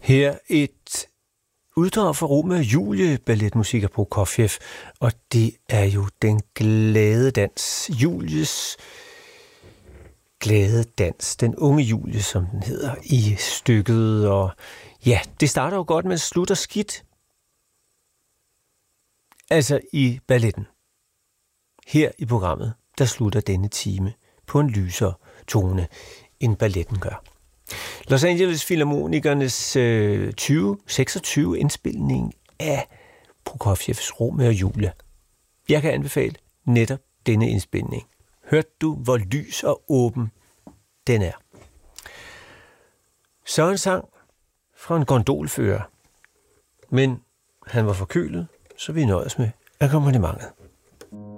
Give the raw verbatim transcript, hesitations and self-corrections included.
Her et uddrag fra Romeo og Julie, balletmusik af Prokofjev, og det er jo den glade dans, Julies glade dans, den unge Julie, som den hedder i stykket, og ja, det starter jo godt, men slutter skidt. Altså i balletten. Her i programmet, der slutter denne time på en lysere tone, end balletten gør. Los Angeles Filharmonikernes øh, tyve seksogtyve indspilning af Prokofjevs Romeo og Julie. Jeg kan anbefale netop denne indspilning. Hørte du, hvor lys og åben den er? Så en sang fra en gondolfører. Men han var forkølet, så vi nøjes med akkompagnementet.